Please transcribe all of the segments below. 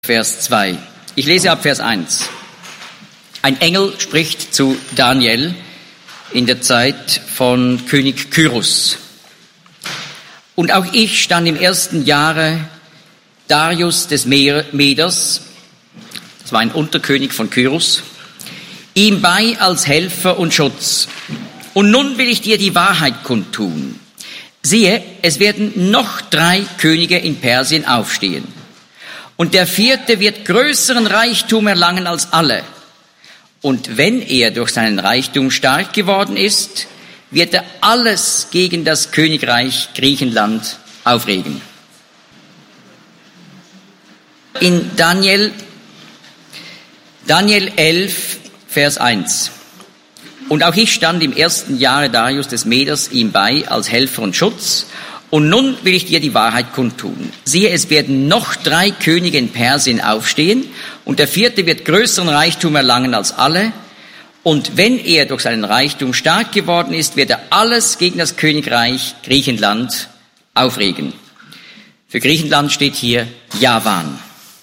Vers 2. Ich lese ab Vers 1. Ein Engel spricht zu Daniel in der Zeit von König Kyrus. Und auch ich stand im ersten Jahre Darius des Meders, das war ein Unterkönig von Kyrus, ihm bei als Helfer und Schutz. Und nun will ich dir die Wahrheit kundtun. Siehe, es werden noch 3 Könige in Persien aufstehen. Und der 4. wird größeren Reichtum erlangen als alle. Und wenn er durch seinen Reichtum stark geworden ist, wird er alles gegen das Königreich Griechenland aufregen. In Daniel 11, Vers 1. Und auch ich stand im ersten Jahre Darius des Meders ihm bei als Helfer und Schutz. Und nun will ich dir die Wahrheit kundtun. Siehe, es werden noch 3 Könige in Persien aufstehen, und der 4. wird größeren Reichtum erlangen als alle. Und wenn er durch seinen Reichtum stark geworden ist, wird er alles gegen das Königreich Griechenland aufregen. Für Griechenland steht hier Javan.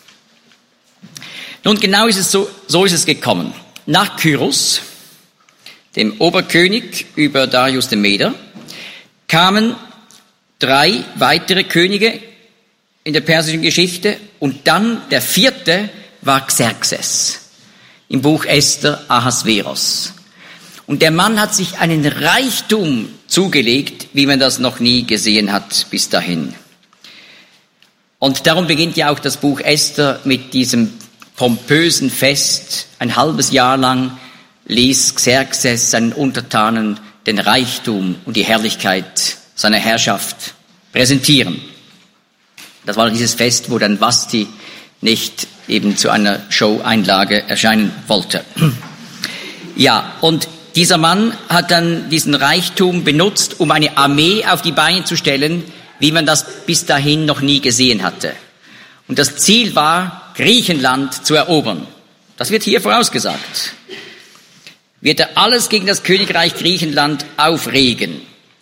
Nun, genau ist es so ist es gekommen. Nach Kyrus, dem Oberkönig über Darius den Meder, kamen 3 weitere Könige in der persischen Geschichte, und dann der 4. war Xerxes. Im Buch Esther Ahasveros. Und der Mann hat sich einen Reichtum zugelegt, wie man das noch nie gesehen hat bis dahin. Und darum beginnt ja auch das Buch Esther mit diesem pompösen Fest. Ein halbes Jahr lang ließ Xerxes seinen Untertanen den Reichtum und die Herrlichkeit seiner Herrschaft präsentieren. Das war dieses Fest, wo dann Vashti nicht eben zu einer Show-Einlage erscheinen wollte. Ja, und dieser Mann hat dann diesen Reichtum benutzt, um eine Armee auf die Beine zu stellen, wie man das bis dahin noch nie gesehen hatte. Und das Ziel war, Griechenland zu erobern. Das wird hier vorausgesagt. Wird er alles gegen das Königreich Griechenland aufregen.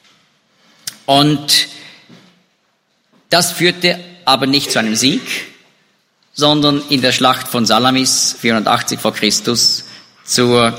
Und das führte aber nicht zu einem Sieg, sondern in der Schlacht von Salamis 480 vor Christus zur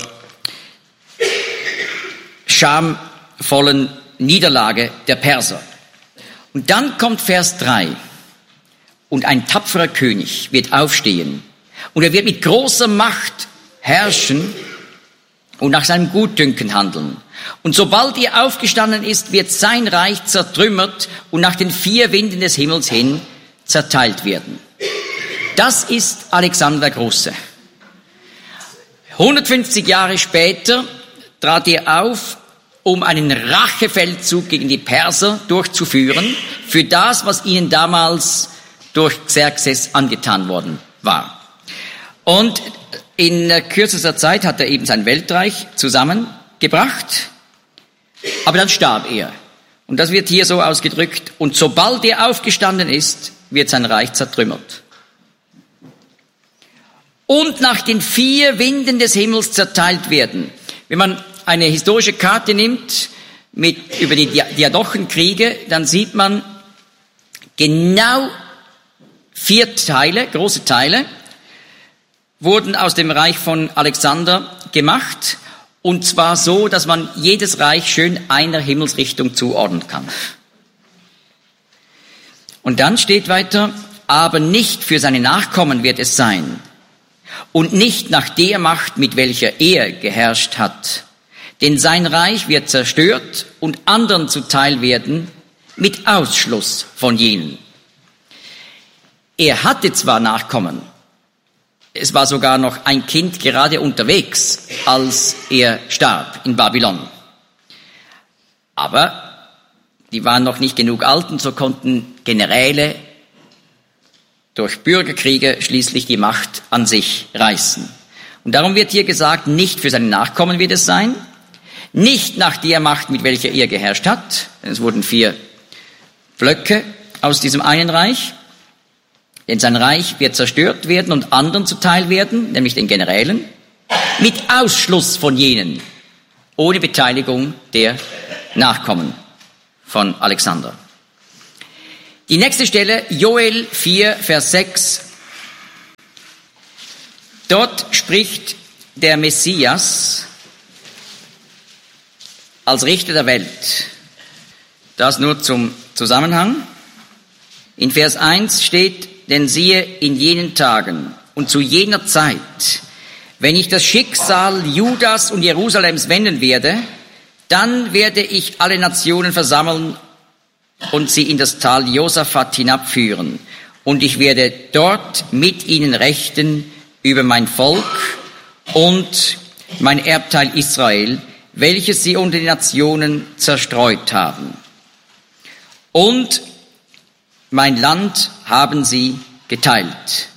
schamvollen Niederlage der Perser. Und dann kommt Vers 3. Und ein tapferer König wird aufstehen, und er wird mit großer Macht herrschen und nach seinem Gutdünken handeln. Und sobald er aufgestanden ist, wird sein Reich zertrümmert und nach den 4 Winden des Himmels hin zerteilt werden. Das ist Alexander der Große. 150 Jahre später trat er auf, um einen Rachefeldzug gegen die Perser durchzuführen, für das, was ihnen damals durch Xerxes angetan worden war. Und in kürzester Zeit hat er eben sein Weltreich zusammengebracht, aber dann starb er. Und das wird hier so ausgedrückt: Und sobald er aufgestanden ist, wird sein Reich zertrümmert. Und nach den 4 Winden des Himmels zerteilt werden. Wenn man eine historische Karte nimmt über die Diadochenkriege, dann sieht man genau 4 Teile, große Teile, wurden aus dem Reich von Alexander gemacht, und zwar so, dass man jedes Reich schön einer Himmelsrichtung zuordnen kann. Und dann steht weiter: Aber nicht für seine Nachkommen wird es sein, und nicht nach der Macht, mit welcher er geherrscht hat. Denn sein Reich wird zerstört und anderen zuteil werden, mit Ausschluss von jenen. Er hatte zwar Nachkommen, es war sogar noch ein Kind gerade unterwegs, als er starb in Babylon. Aber die waren noch nicht genug alt, und so konnten Generäle durch Bürgerkriege schließlich die Macht an sich reißen. Und darum wird hier gesagt, nicht für seine Nachkommen wird es sein, nicht nach der Macht, mit welcher er geherrscht hat, denn es wurden 4 Blöcke aus diesem einen Reich, denn sein Reich wird zerstört werden und anderen zuteil werden, nämlich den Generälen, mit Ausschluss von jenen, ohne Beteiligung der Nachkommen von Alexander. Die nächste Stelle, Joel 4, Vers 6. Dort spricht der Messias als Richter der Welt. Das nur zum Zusammenhang. In Vers 1 steht, denn siehe, in jenen Tagen und zu jener Zeit, wenn ich das Schicksal Judas und Jerusalems wenden werde, dann werde ich alle Nationen versammeln und sie in das Tal Josaphat hinabführen. Und ich werde dort mit ihnen rechten über mein Volk und mein Erbteil Israel, welches sie unter die Nationen zerstreut haben. Und mein Land haben sie geteilt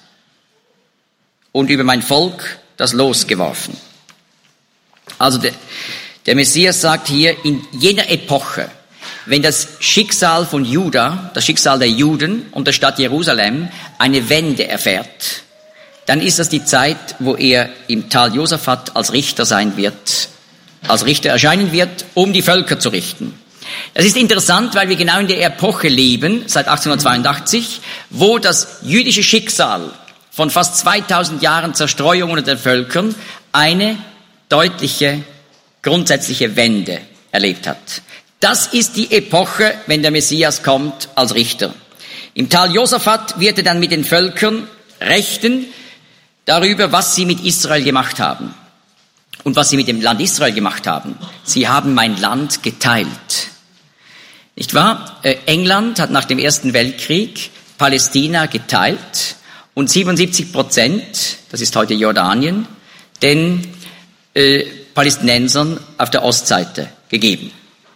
und über mein Volk das Los geworfen. Also der Messias sagt hier, in jener Epoche, wenn das Schicksal von Juda, das Schicksal der Juden und der Stadt Jerusalem eine Wende erfährt, dann ist das die Zeit, wo er im Tal Josaphat als Richter sein wird, als Richter erscheinen wird, um die Völker zu richten. Das ist interessant, weil wir genau in der Epoche leben, seit 1882, wo das jüdische Schicksal von fast 2000 Jahren Zerstreuung unter den Völkern eine deutliche, grundsätzliche Wende erlebt hat. Das ist die Epoche, wenn der Messias kommt als Richter. Im Tal Josaphat wird er dann mit den Völkern rechten darüber, was sie mit Israel gemacht haben und was sie mit dem Land Israel gemacht haben. Sie haben mein Land geteilt. Nicht wahr? England hat nach dem Ersten Weltkrieg Palästina geteilt und 77%, das ist heute Jordanien, den Palästinensern auf der Ostseite gegeben.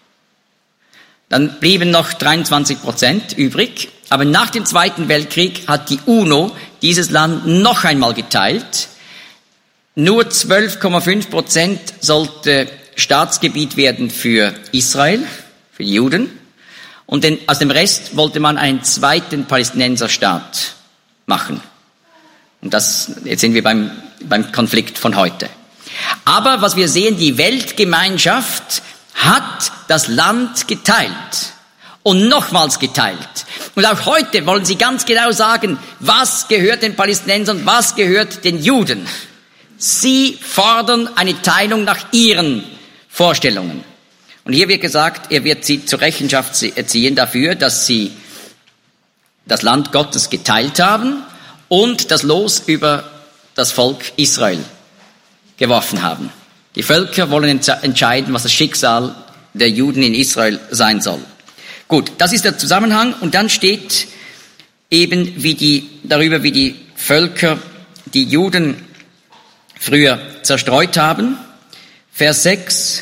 Dann blieben noch 23% übrig, aber nach dem Zweiten Weltkrieg hat die UNO dieses Land noch einmal geteilt. Nur 12,5% sollte Staatsgebiet werden für Israel, für die Juden. Und aus dem Rest wollte man einen zweiten Palästinenserstaat machen. Und jetzt sind wir beim Konflikt von heute. Aber was wir sehen, die Weltgemeinschaft hat das Land geteilt und nochmals geteilt. Und auch heute wollen sie ganz genau sagen, was gehört den Palästinensern, was gehört den Juden. Sie fordern eine Teilung nach ihren Vorstellungen. Und hier wird gesagt, er wird sie zur Rechenschaft ziehen dafür, dass sie das Land Gottes geteilt haben und das Los über das Volk Israel geworfen haben. Die Völker wollen entscheiden, was das Schicksal der Juden in Israel sein soll. Gut, das ist der Zusammenhang. Und dann steht eben wie die Völker die Juden früher zerstreut haben. Vers 6.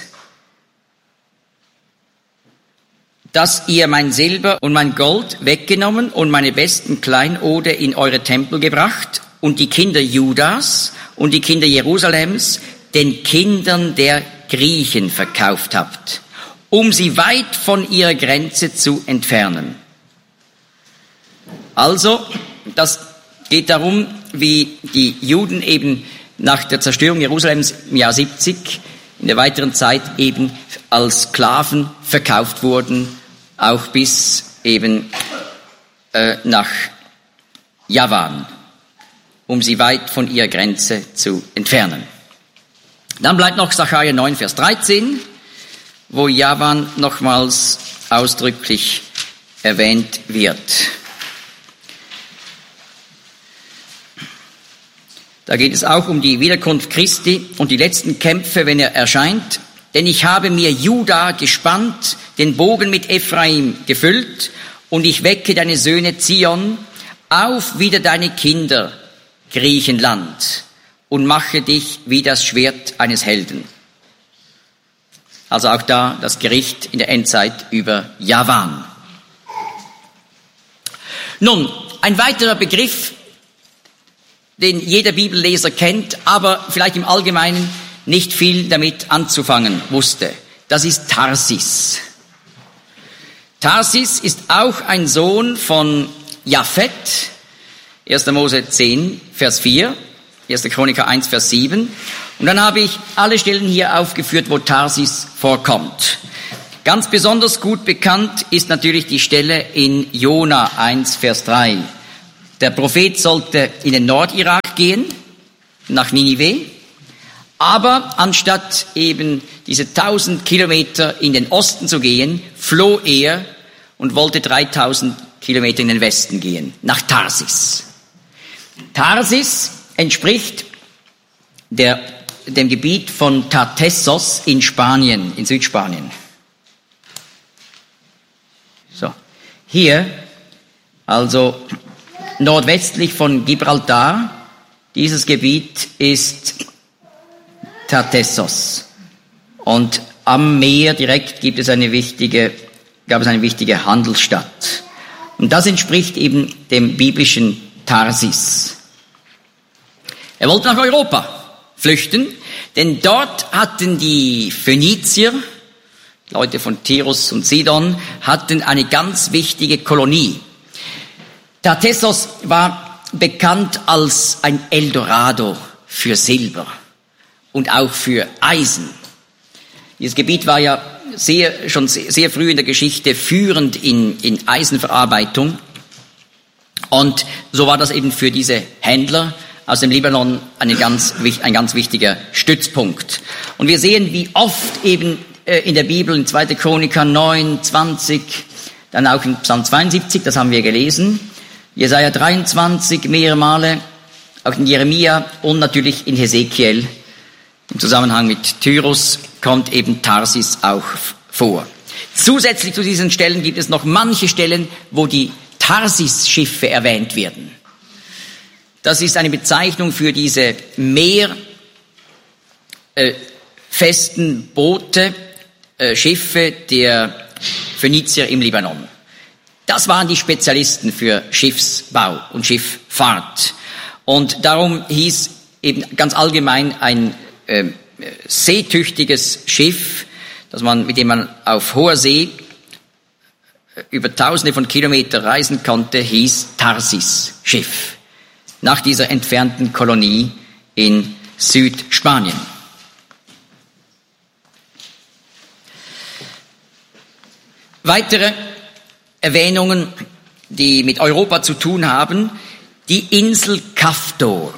Dass ihr mein Silber und mein Gold weggenommen und meine besten Kleinode in eure Tempel gebracht und die Kinder Judas und die Kinder Jerusalems den Kindern der Griechen verkauft habt, um sie weit von ihrer Grenze zu entfernen. Also, das geht darum, wie die Juden eben nach der Zerstörung Jerusalems im Jahr 70 in der weiteren Zeit eben als Sklaven verkauft wurden, auch bis eben nach Javan, um sie weit von ihrer Grenze zu entfernen. Dann bleibt noch Sacharja 9, Vers 13, wo Javan nochmals ausdrücklich erwähnt wird. Da geht es auch um die Wiederkunft Christi und die letzten Kämpfe, wenn er erscheint. Denn ich habe mir Juda gespannt, den Bogen mit Ephraim gefüllt, und ich wecke deine Söhne Zion, auf wieder deine Kinder, Griechenland, und mache dich wie das Schwert eines Helden. Also auch da das Gericht in der Endzeit über Javan. Nun, ein weiterer Begriff, den jeder Bibelleser kennt, aber vielleicht im Allgemeinen nicht viel damit anzufangen wusste. Das ist Tarsis. Tarsis ist auch ein Sohn von Japhet, 1. Mose 10, Vers 4, 1. Chroniker 1, Vers 7. Und dann habe ich alle Stellen hier aufgeführt, wo Tarsis vorkommt. Ganz besonders gut bekannt ist natürlich die Stelle in Jona 1, Vers 3. Der Prophet sollte in den Nordirak gehen, nach Ninive. Aber anstatt eben diese 1000 Kilometer in den Osten zu gehen, floh er und wollte 3000 Kilometer in den Westen gehen, nach Tarsis. Tarsis entspricht dem Gebiet von Tartessos in Spanien, in Südspanien. So, hier, also nordwestlich von Gibraltar, dieses Gebiet ist Tartessos. Und am Meer direkt gab es eine wichtige Handelsstadt. Und das entspricht eben dem biblischen Tarsis. Er wollte nach Europa flüchten, denn dort hatten die Phönizier, Leute von Tyrus und Sidon, hatten eine ganz wichtige Kolonie. Tartessos war bekannt als ein Eldorado für Silber und auch für Eisen. Dieses Gebiet war ja schon sehr früh in der Geschichte führend in Eisenverarbeitung. Und so war das eben für diese Händler aus dem Libanon ein ganz wichtiger Stützpunkt. Und wir sehen, wie oft eben in der Bibel, in 2. Chroniker 9, 20, dann auch in Psalm 72, das haben wir gelesen, Jesaja 23 mehrere Male, auch in Jeremia und natürlich in Hesekiel. Im Zusammenhang mit Tyrus kommt eben Tarsis auch vor. Zusätzlich zu diesen Stellen gibt es noch manche Stellen, wo die Tarsis-Schiffe erwähnt werden. Das ist eine Bezeichnung für diese meerfesten Boote, Schiffe der Phönizier im Libanon. Das waren die Spezialisten für Schiffsbau und Schifffahrt. Und darum hieß eben ganz allgemein ein seetüchtiges Schiff, mit dem man auf hoher See über Tausende von Kilometern reisen konnte, hieß Tarsis-Schiff. Nach dieser entfernten Kolonie in Südspanien. Weitere Erwähnungen, die mit Europa zu tun haben, die Insel Kaftor.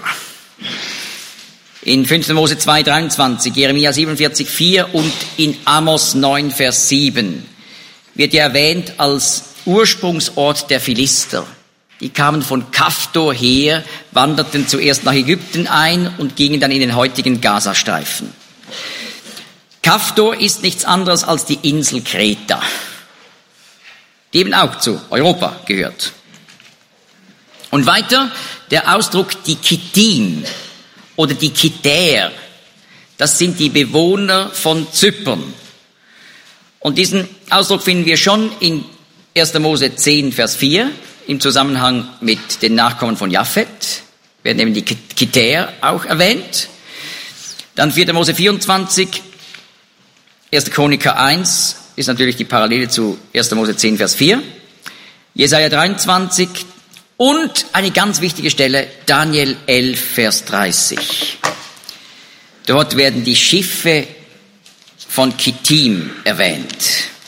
In 5. Mose 2, 23, Jeremia 47, 4 und in Amos 9, Vers 7 wird ja erwähnt als Ursprungsort der Philister. Die kamen von Kaftor her, wanderten zuerst nach Ägypten ein und gingen dann in den heutigen Gazastreifen. Kaftor ist nichts anderes als die Insel Kreta, die eben auch zu Europa gehört. Und weiter der Ausdruck die Kittim oder die Kitäer, das sind die Bewohner von Zypern. Und diesen Ausdruck finden wir schon in 1. Mose 10, Vers 4, im Zusammenhang mit den Nachkommen von Japhet, werden eben die Kitäer auch erwähnt. Dann 4. Mose 24, 1. Chroniker 1 ist natürlich die Parallele zu 1. Mose 10, Vers 4. Jesaja 23 und eine ganz wichtige Stelle, Daniel 11, Vers 30. Dort werden die Schiffe von Kittim erwähnt.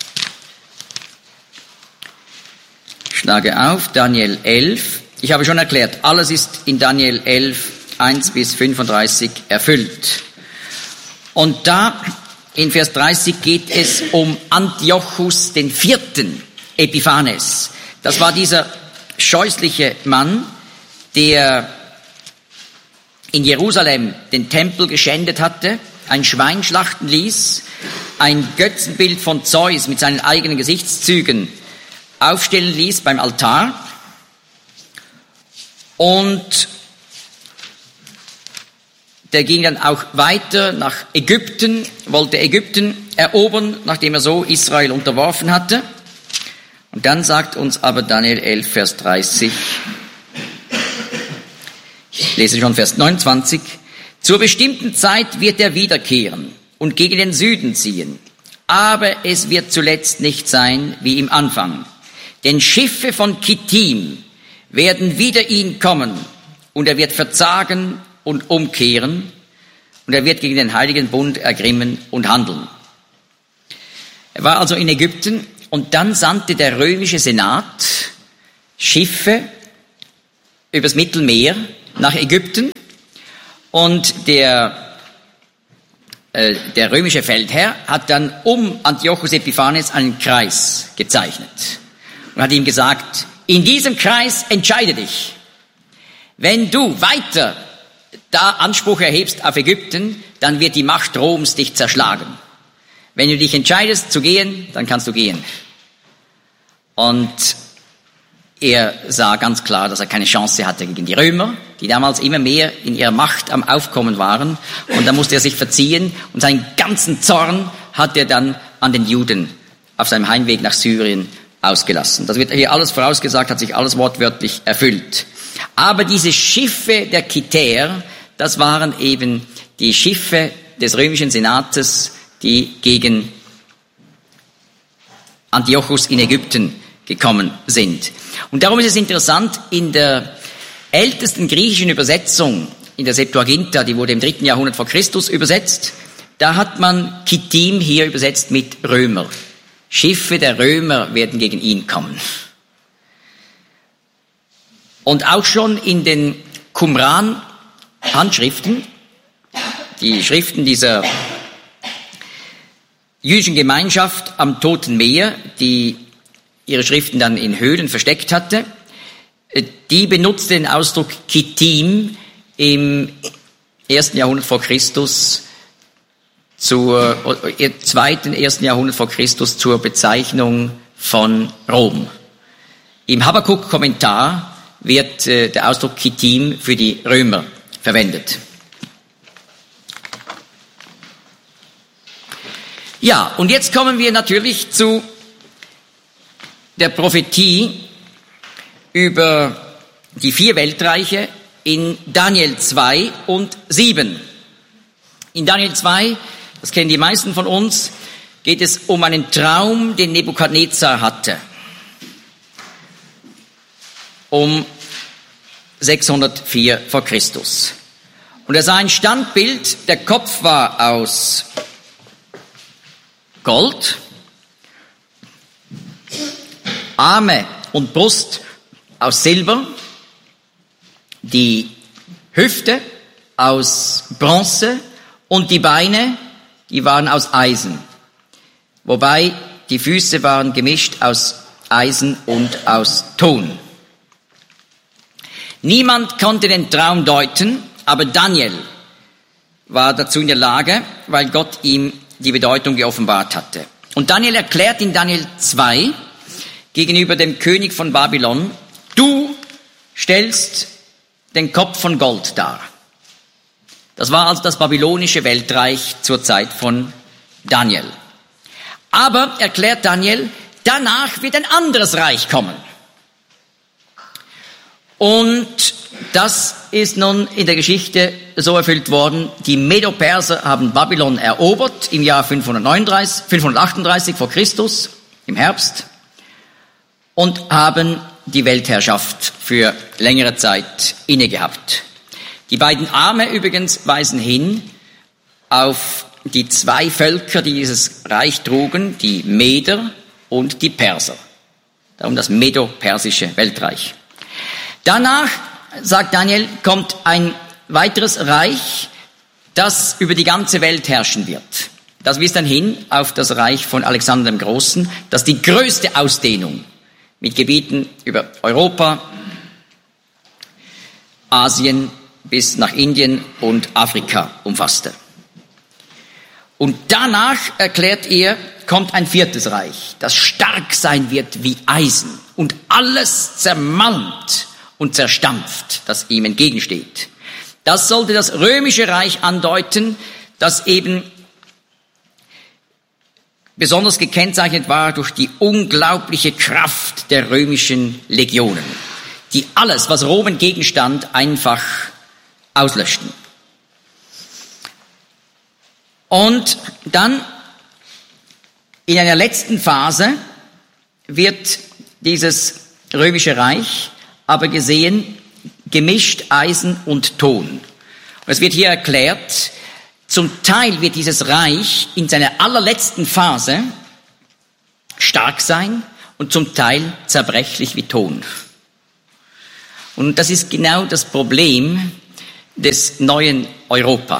Ich schlage auf, Daniel 11. Ich habe schon erklärt, alles ist in Daniel 11, 1 bis 35 erfüllt. Und da in Vers 30 geht es um Antiochus IV. Epiphanes. Das war dieser scheußliche Mann, der in Jerusalem den Tempel geschändet hatte, ein Schwein schlachten ließ, ein Götzenbild von Zeus mit seinen eigenen Gesichtszügen aufstellen ließ beim Altar und der ging dann auch weiter nach Ägypten, wollte Ägypten erobern, nachdem er so Israel unterworfen hatte. Und dann sagt uns aber Daniel 11, Vers 30, ich lese schon Vers 29, zur bestimmten Zeit wird er wiederkehren und gegen den Süden ziehen, aber es wird zuletzt nicht sein wie im Anfang. Denn Schiffe von Kittim werden wider ihn kommen und er wird verzagen und umkehren und er wird gegen den heiligen Bund ergrimmen und handeln. Er war also in Ägypten und dann sandte der römische Senat Schiffe übers Mittelmeer nach Ägypten Und der römische Feldherr hat dann um Antiochus Epiphanes einen Kreis gezeichnet und hat ihm gesagt, in diesem Kreis entscheide dich. Wenn du weiter da Anspruch erhebst auf Ägypten, dann wird die Macht Roms dich zerschlagen. Wenn du dich entscheidest zu gehen, dann kannst du gehen. Und er sah ganz klar, dass er keine Chance hatte gegen die Römer, die damals immer mehr in ihrer Macht am Aufkommen waren. Und da musste er sich verziehen und seinen ganzen Zorn hat er dann an den Juden auf seinem Heimweg nach Syrien ausgelassen. Das wird hier alles vorausgesagt, hat sich alles wortwörtlich erfüllt. Aber diese Schiffe der Kitäer, das waren eben die Schiffe des römischen Senates, die gegen Antiochus in Ägypten gekommen sind. Und darum ist es interessant, in der ältesten griechischen Übersetzung, in der Septuaginta, die wurde im 3. Jahrhundert vor Christus übersetzt, da hat man Kittim hier übersetzt mit Römer. Schiffe der Römer werden gegen ihn kommen. Und auch schon in den Qumran-Handschriften, die Schriften dieser jüdischen Gemeinschaft am Toten Meer, die ihre Schriften dann in Höhlen versteckt hatte, die benutzte den Ausdruck Kittim im 1. Jahrhundert vor Christus zur 1. Jahrhundert vor Christus zur Bezeichnung von Rom. Im Habakuk-Kommentar wird der Ausdruck Kittim für die Römer verwendet. Ja, und jetzt kommen wir natürlich zu der Prophetie über die 4 Weltreiche in Daniel 2 und 7. In Daniel 2, das kennen die meisten von uns, geht es um einen Traum, den Nebukadnezar hatte. Um 604 vor Christus. Und er sah ein Standbild, der Kopf war aus Gold, Arme und Brust aus Silber, die Hüfte aus Bronze und die Beine, die waren aus Eisen. Wobei die Füße waren gemischt aus Eisen und aus Ton. Niemand konnte den Traum deuten, aber Daniel war dazu in der Lage, weil Gott ihm die Bedeutung geoffenbart hatte. Und Daniel erklärt in Daniel 2 gegenüber dem König von Babylon, du stellst den Kopf von Gold dar. Das war also das babylonische Weltreich zur Zeit von Daniel. Aber, erklärt Daniel, danach wird ein anderes Reich kommen. Und das ist nun in der Geschichte so erfüllt worden. Die Medo-Perser haben Babylon erobert im Jahr 538 vor Christus, im Herbst, und haben die Weltherrschaft für längere Zeit inne gehabt. Die beiden Arme übrigens weisen hin auf die 2 Völker, die dieses Reich trugen, die Meder und die Perser. Darum das Medo-Persische Weltreich. Danach, sagt Daniel, kommt ein weiteres Reich, das über die ganze Welt herrschen wird. Das wies dann hin auf das Reich von Alexander dem Großen, das die größte Ausdehnung mit Gebieten über Europa, Asien bis nach Indien und Afrika umfasste. Und danach, erklärt er, kommt ein 4. Reich, das stark sein wird wie Eisen und alles zermalmt und zerstampft, das ihm entgegensteht. Das sollte das römische Reich andeuten, das eben besonders gekennzeichnet war durch die unglaubliche Kraft der römischen Legionen, die alles, was Rom entgegenstand, einfach auslöschten. Und dann in einer letzten Phase wird dieses römische Reich aber gesehen, gemischt Eisen und Ton. Und es wird hier erklärt, zum Teil wird dieses Reich in seiner allerletzten Phase stark sein und zum Teil zerbrechlich wie Ton. Und das ist genau das Problem des neuen Europa.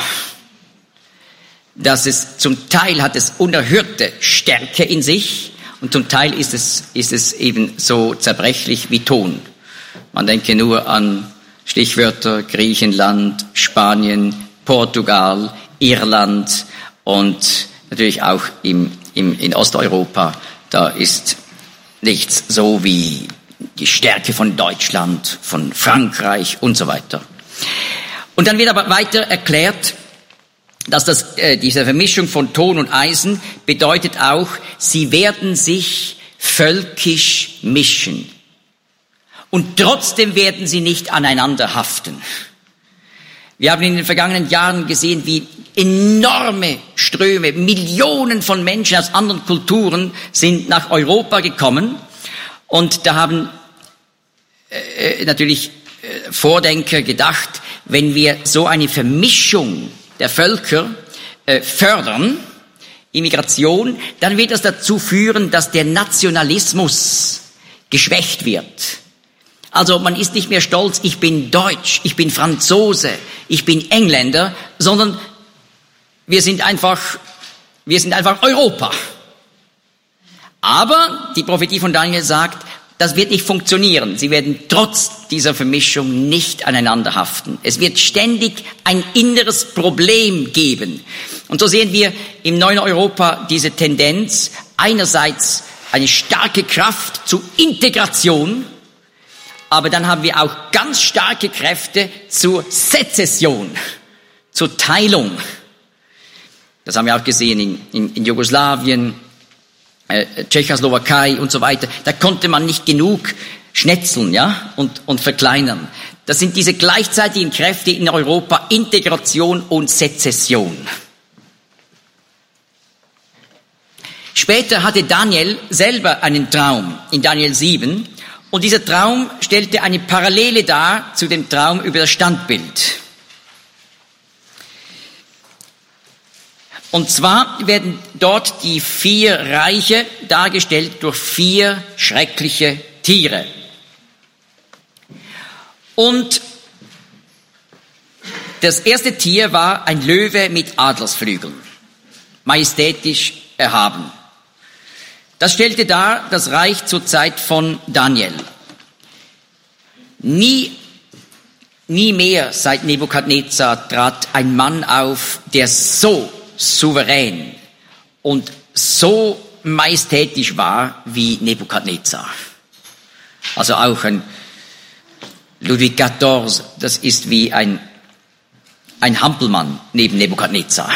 Zum Teil hat es unerhörte Stärke in sich und zum Teil ist es eben so zerbrechlich wie Ton. Man denke nur an Stichwörter Griechenland, Spanien, Portugal, Irland und natürlich auch in Osteuropa. Da ist nichts so wie die Stärke von Deutschland, von Frankreich und so weiter. Und dann wird aber weiter erklärt, dass diese Vermischung von Ton und Eisen bedeutet auch, sie werden sich völkisch mischen. Und trotzdem werden sie nicht aneinander haften. Wir haben in den vergangenen Jahren gesehen, wie enorme Ströme, Millionen von Menschen aus anderen Kulturen sind nach Europa gekommen. Und da haben natürlich Vordenker gedacht, wenn wir so eine Vermischung der Völker fördern, Immigration, dann wird das dazu führen, dass der Nationalismus geschwächt wird. Also man ist nicht mehr stolz, ich bin Deutsch, ich bin Franzose, ich bin Engländer, sondern wir sind einfach Europa. Aber die Prophetie von Daniel sagt, das wird nicht funktionieren. Sie werden trotz dieser Vermischung nicht aneinander haften. Es wird ständig ein inneres Problem geben. Und so sehen wir im neuen Europa diese Tendenz, einerseits eine starke Kraft zur Integration, aber dann haben wir auch ganz starke Kräfte zur Sezession, zur Teilung. Das haben wir auch gesehen in Jugoslawien, Tschechoslowakei und so weiter. Da konnte man nicht genug schnetzeln, ja, und verkleinern. Das sind diese gleichzeitigen Kräfte in Europa, Integration und Sezession. Später hatte Daniel selber einen Traum in Daniel 7 und dieser Traum stellte eine Parallele dar zu dem Traum über das Standbild. Und zwar werden dort die 4 Reiche dargestellt durch 4 schreckliche Tiere. Und das erste Tier war ein Löwe mit Adlersflügeln, majestätisch erhaben. Das stellte dar das Reich zur Zeit von Daniel. Nie mehr seit Nebukadnezar trat ein Mann auf, der so souverän und so majestätisch war wie Nebukadnezar. Also auch ein Ludwig XIV, das ist wie ein Hampelmann neben Nebukadnezar.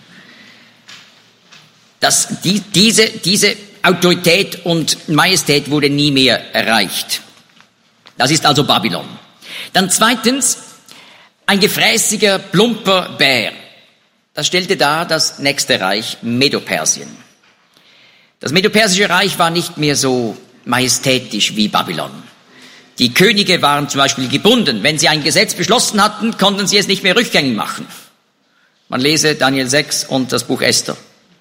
Diese Autorität und Majestät wurde nie mehr erreicht. Das ist also Babylon. Dann zweitens, ein gefräßiger, plumper Bär. Das stellte dar das nächste Reich, Medo-Persien. Das Medo-Persische Reich war nicht mehr so majestätisch wie Babylon. Die Könige waren zum Beispiel gebunden. Wenn sie ein Gesetz beschlossen hatten, konnten sie es nicht mehr rückgängig machen. Man lese Daniel 6 und das Buch Esther.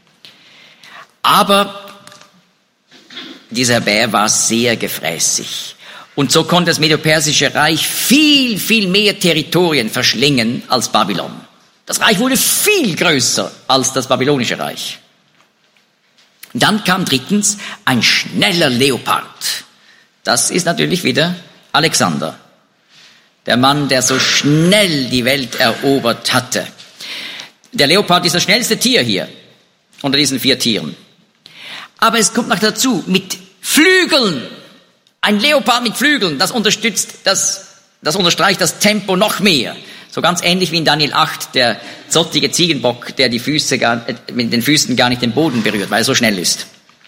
Aber dieser Bär war sehr gefräßig. Und so konnte das Medo-Persische Reich viel, viel mehr Territorien verschlingen als Babylon. Das Reich wurde viel größer als das babylonische Reich. Dann kam drittens ein schneller Leopard. Das ist natürlich wieder Alexander. Der Mann, der so schnell die Welt erobert hatte. Der Leopard ist das schnellste Tier hier, unter diesen 4 Tieren. Aber es kommt noch dazu, mit Flügeln. Ein Leopard mit Flügeln, das unterstreicht das Tempo noch mehr. So ganz ähnlich wie in Daniel 8, der zottige Ziegenbock, der mit den Füßen gar nicht den Boden berührt, weil er so schnell ist.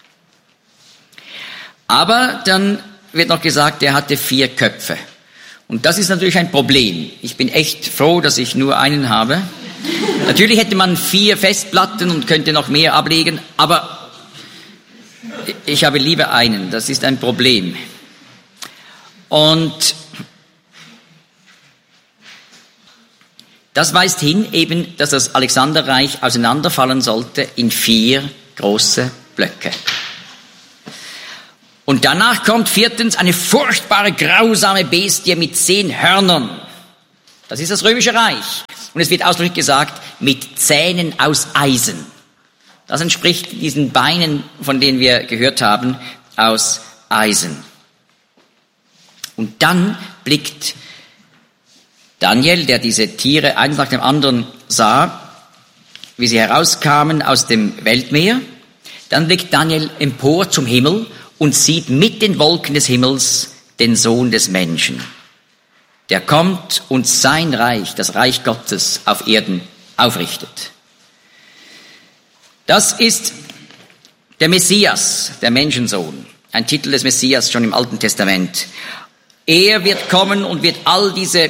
Aber dann wird noch gesagt, er hatte 4 Köpfe. Und das ist natürlich ein Problem. Ich bin echt froh, dass ich nur einen habe. Natürlich hätte man 4 Festplatten und könnte noch mehr ablegen, aber ich habe lieber einen. Das ist ein Problem. Und das weist hin eben, dass das Alexanderreich auseinanderfallen sollte in 4 große Blöcke. Und danach kommt 4. eine furchtbare, grausame Bestie mit 10 Hörnern. Das ist das Römische Reich. Und es wird ausdrücklich gesagt, mit Zähnen aus Eisen. Das entspricht diesen Beinen, von denen wir gehört haben, aus Eisen. Und dann blickt Daniel, der diese Tiere eins nach dem anderen sah, wie sie herauskamen aus dem Weltmeer, dann blickt Daniel empor zum Himmel und sieht mit den Wolken des Himmels den Sohn des Menschen. Der kommt und sein Reich, das Reich Gottes, auf Erden aufrichtet. Das ist der Messias, der Menschensohn. Ein Titel des Messias schon im Alten Testament. Er wird kommen und wird all diese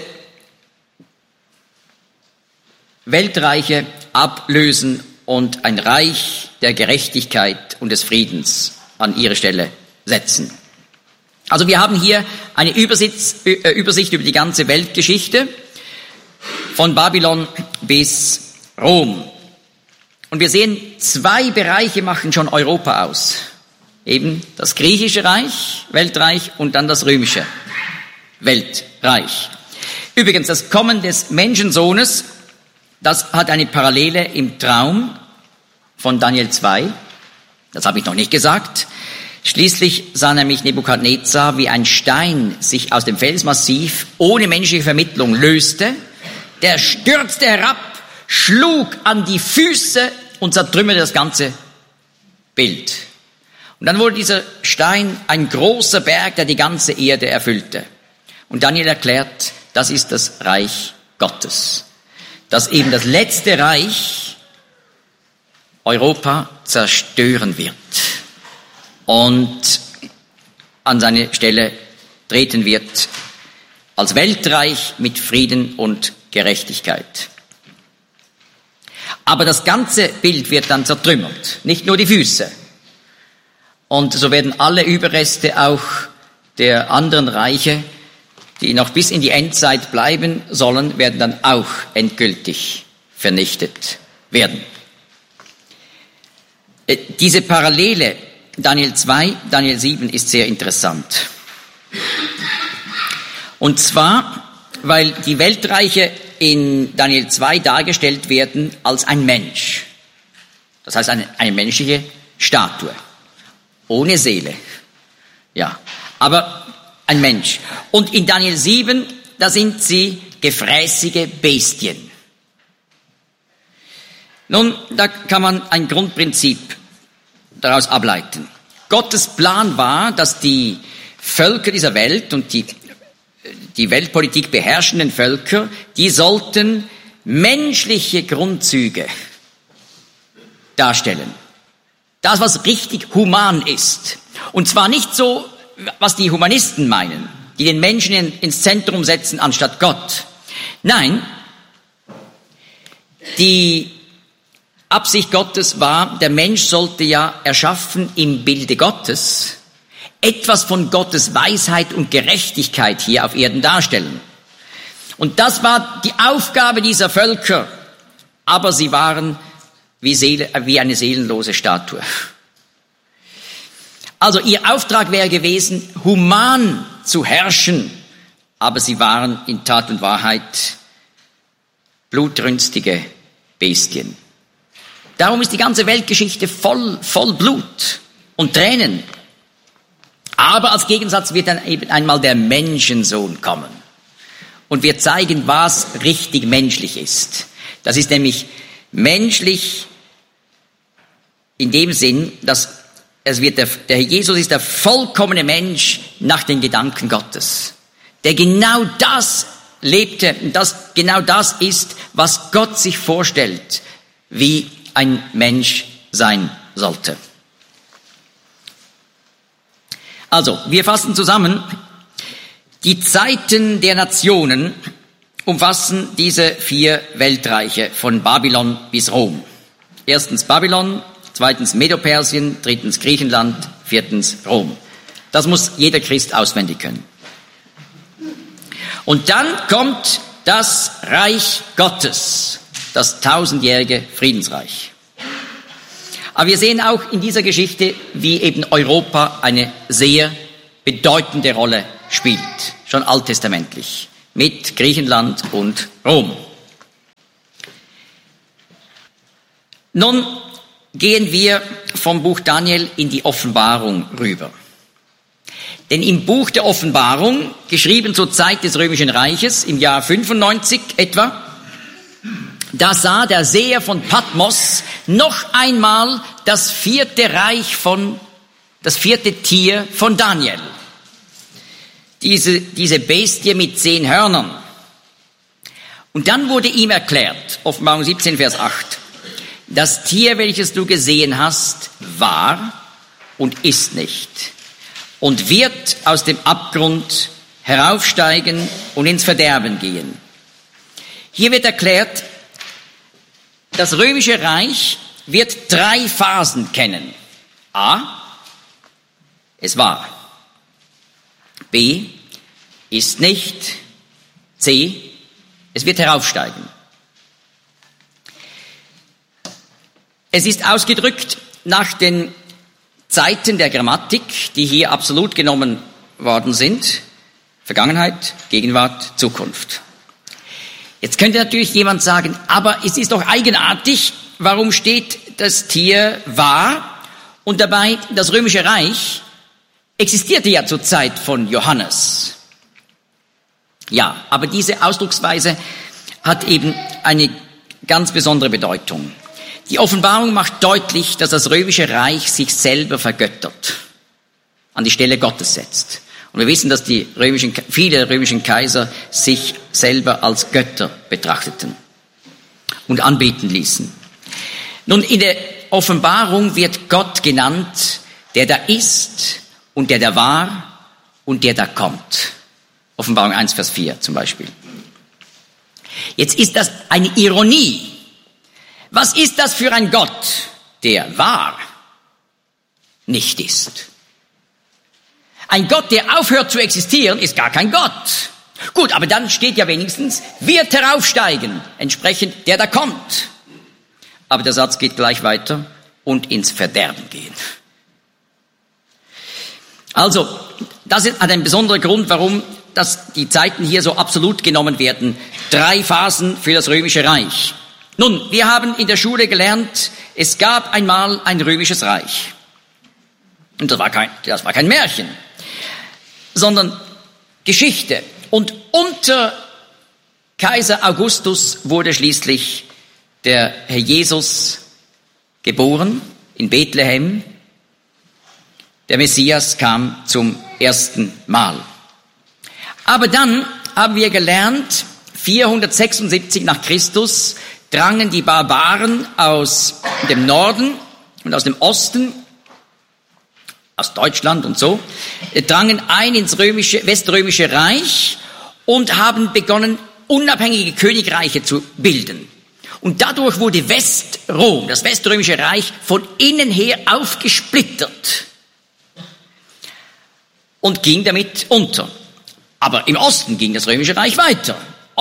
Weltreiche ablösen und ein Reich der Gerechtigkeit und des Friedens an ihre Stelle setzen. Also wir haben hier eine Übersicht über die ganze Weltgeschichte von Babylon bis Rom. Und wir sehen, 2 Bereiche machen schon Europa aus. Eben das griechische Reich, Weltreich, und dann das römische Weltreich. Übrigens, das Kommen des Menschensohnes, das hat eine Parallele im Traum von Daniel 2. Das habe ich noch nicht gesagt. Schließlich sah nämlich Nebukadnezar, wie ein Stein sich aus dem Felsmassiv ohne menschliche Vermittlung löste. Der stürzte herab, schlug an die Füße und zertrümmerte das ganze Bild. Und dann wurde dieser Stein ein großer Berg, der die ganze Erde erfüllte. Und Daniel erklärt, das ist das Reich Gottes. Dass eben das letzte Reich Europa zerstören wird und an seine Stelle treten wird als Weltreich mit Frieden und Gerechtigkeit. Aber das ganze Bild wird dann zertrümmert, nicht nur die Füße. Und so werden alle Überreste auch der anderen Reiche, die noch bis in die Endzeit bleiben sollen, werden dann auch endgültig vernichtet werden. Diese Parallele Daniel 2, Daniel 7 ist sehr interessant. Und zwar, weil die Weltreiche in Daniel 2 dargestellt werden als ein Mensch. Das heißt eine menschliche Statue. Ohne Seele. Ja, aber ein Mensch. Und in Daniel 7, da sind sie gefräßige Bestien. Nun, da kann man ein Grundprinzip daraus ableiten. Gottes Plan war, dass die Völker dieser Welt und die Weltpolitik beherrschenden Völker, die sollten menschliche Grundzüge darstellen. Das, was richtig human ist. Und zwar nicht so, was die Humanisten meinen, die den Menschen ins Zentrum setzen anstatt Gott. Nein, die Absicht Gottes war, der Mensch sollte ja erschaffen im Bilde Gottes etwas von Gottes Weisheit und Gerechtigkeit hier auf Erden darstellen. Und das war die Aufgabe dieser Völker, aber sie waren wie eine seelenlose Statue. Also ihr Auftrag wäre gewesen, human zu herrschen, aber sie waren in Tat und Wahrheit blutrünstige Bestien. Darum ist die ganze Weltgeschichte voll Blut und Tränen. Aber als Gegensatz wird dann eben einmal der Menschensohn kommen und wird zeigen, was richtig menschlich ist. Das ist nämlich menschlich in dem Sinn, dass der Jesus ist der vollkommene Mensch nach den Gedanken Gottes, der genau das lebte und das genau das ist, was Gott sich vorstellt, wie ein Mensch sein sollte. Also, wir fassen zusammen, die Zeiten der Nationen umfassen diese 4 Weltreiche von Babylon bis Rom. Erstens Babylon, zweitens Medo-Persien, drittens Griechenland, viertens Rom. Das muss jeder Christ auswendig können. Und dann kommt das Reich Gottes, das 1000-jährige Friedensreich. Aber wir sehen auch in dieser Geschichte, wie eben Europa eine sehr bedeutende Rolle spielt, schon alttestamentlich, mit Griechenland und Rom. Nun gehen wir vom Buch Daniel in die Offenbarung rüber. Denn im Buch der Offenbarung, geschrieben zur Zeit des Römischen Reiches, im Jahr 95 etwa, da sah der Seher von Patmos noch einmal das vierte Tier von Daniel. Diese Bestie mit 10 Hörnern. Und dann wurde ihm erklärt, Offenbarung 17, Vers 8, das Tier, welches du gesehen hast, war und ist nicht und wird aus dem Abgrund heraufsteigen und ins Verderben gehen. Hier wird erklärt, das Römische Reich wird 3 Phasen kennen. A, es war. B, ist nicht. C, es wird heraufsteigen. Es ist ausgedrückt nach den Zeiten der Grammatik, die hier absolut genommen worden sind. Vergangenheit, Gegenwart, Zukunft. Jetzt könnte natürlich jemand sagen, aber es ist doch eigenartig, warum steht das Tier war und dabei das Römische Reich existierte ja zur Zeit von Johannes. Ja, aber diese Ausdrucksweise hat eben eine ganz besondere Bedeutung. Die Offenbarung macht deutlich, dass das Römische Reich sich selber vergöttert, an die Stelle Gottes setzt. Und wir wissen, dass viele römischen Kaiser sich selber als Götter betrachteten und anbeten ließen. Nun, in der Offenbarung wird Gott genannt, der da ist und der da war und der da kommt. Offenbarung 1, Vers 4 zum Beispiel. Jetzt ist das eine Ironie. Was ist das für ein Gott, der war, nicht ist? Ein Gott, der aufhört zu existieren, ist gar kein Gott. Gut, aber dann steht ja wenigstens, wird heraufsteigen, entsprechend der da kommt. Aber der Satz geht gleich weiter, und ins Verderben gehen. Also, das hat einen besonderen Grund, warum die Zeiten hier so absolut genommen werden. 3 Phasen für das Römische Reich. Nun, wir haben in der Schule gelernt, es gab einmal ein römisches Reich. Und das war kein Märchen, sondern Geschichte. Und unter Kaiser Augustus wurde schließlich der Herr Jesus geboren in Bethlehem. Der Messias kam zum ersten Mal. Aber dann haben wir gelernt, 476 nach Christus drangen die Barbaren aus dem Norden und aus dem Osten, aus Deutschland und so, drangen ein ins Weströmische Reich und haben begonnen, unabhängige Königreiche zu bilden. Und dadurch wurde Westrom, das Weströmische Reich, von innen her aufgesplittert und ging damit unter. Aber im Osten ging das Römische Reich weiter.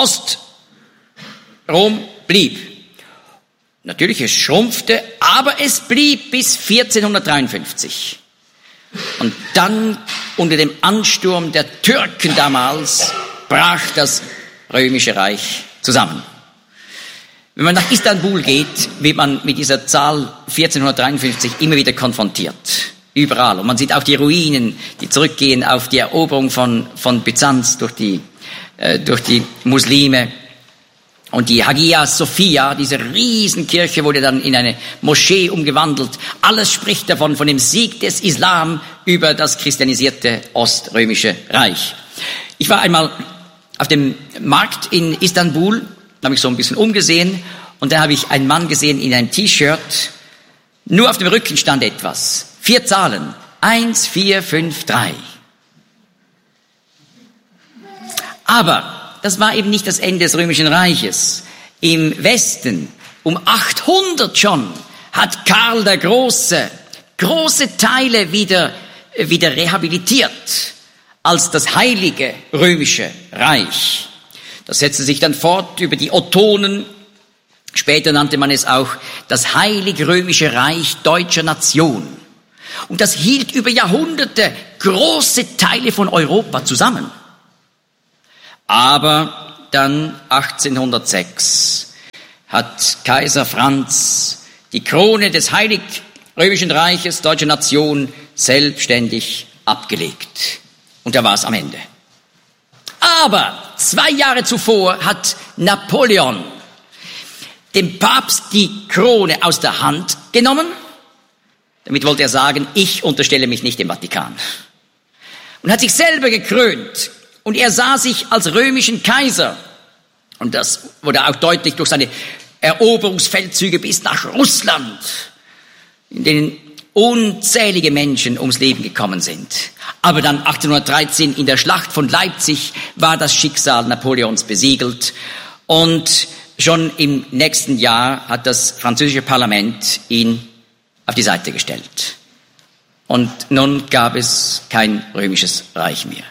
Ostrom blieb. Natürlich, es schrumpfte, aber es blieb bis 1453. Und dann, unter dem Ansturm der Türken damals, brach das Römische Reich zusammen. Wenn man nach Istanbul geht, wird man mit dieser Zahl 1453 immer wieder konfrontiert. Überall. Und man sieht auch die Ruinen, die zurückgehen auf die Eroberung von Byzanz durch die Muslime. Und die Hagia Sophia, diese Riesenkirche, wurde dann in eine Moschee umgewandelt. Alles spricht davon, von dem Sieg des Islam über das christianisierte Oströmische Reich. Ich war einmal auf dem Markt in Istanbul, da habe ich so ein bisschen umgesehen und da habe ich einen Mann gesehen in einem T-Shirt. Nur auf dem Rücken stand etwas. 4 Zahlen. 1, 4, 5, 3. Aber das war eben nicht das Ende des Römischen Reiches. Im Westen, um 800 schon, hat Karl der Große große Teile wieder rehabilitiert als das heilige Römische Reich. Das setzte sich dann fort über die Ottonen. Später nannte man es auch das Heilige Römische Reich deutscher Nation. Und das hielt über Jahrhunderte große Teile von Europa zusammen. Aber dann 1806 hat Kaiser Franz die Krone des Heilig Römischen Reiches, deutsche Nation, selbstständig abgelegt. Und da war es am Ende. Aber 2 Jahre zuvor hat Napoleon dem Papst die Krone aus der Hand genommen. Damit wollte er sagen, ich unterstelle mich nicht dem Vatikan. Und hat sich selber gekrönt. Und er sah sich als römischen Kaiser. Und das wurde auch deutlich durch seine Eroberungsfeldzüge bis nach Russland, in denen unzählige Menschen ums Leben gekommen sind. Aber dann 1813 in der Schlacht von Leipzig war das Schicksal Napoleons besiegelt. Und schon im nächsten Jahr hat das französische Parlament ihn auf die Seite gestellt. Und nun gab es kein römisches Reich mehr.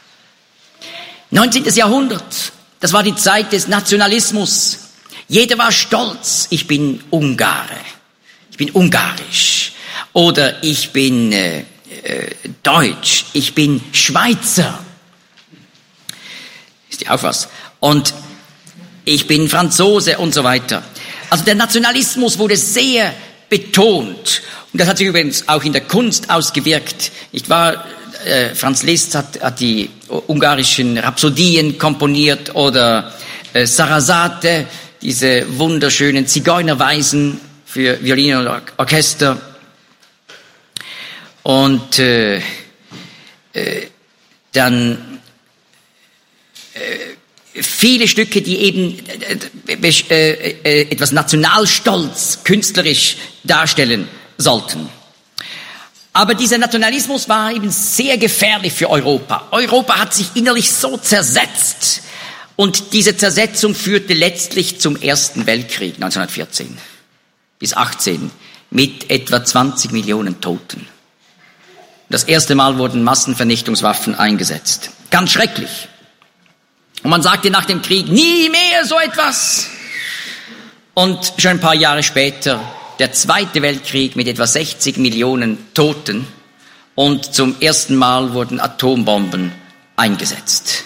19. Jahrhundert, das war die Zeit des Nationalismus. Jeder war stolz, ich bin Ungare, ich bin ungarisch oder ich bin Deutsch, ich bin Schweizer. Ist ja auch was. Und ich bin Franzose und so weiter. Also der Nationalismus wurde sehr betont. Und das hat sich übrigens auch in der Kunst ausgewirkt. Nicht wahr? Franz Liszt hat die ungarischen Rhapsodien komponiert oder Sarasate, diese wunderschönen Zigeunerweisen für Violine und Orchester. Und dann viele Stücke, die eben etwas Nationalstolz künstlerisch darstellen sollten. Aber dieser Nationalismus war eben sehr gefährlich für Europa. Europa hat sich innerlich so zersetzt. Und diese Zersetzung führte letztlich zum Ersten Weltkrieg 1914 bis 18 mit etwa 20 Millionen Toten. Das erste Mal wurden Massenvernichtungswaffen eingesetzt. Ganz schrecklich. Und man sagte nach dem Krieg, nie mehr so etwas. Und schon ein paar Jahre später der Zweite Weltkrieg mit etwa 60 Millionen Toten. Und zum ersten Mal wurden Atombomben eingesetzt.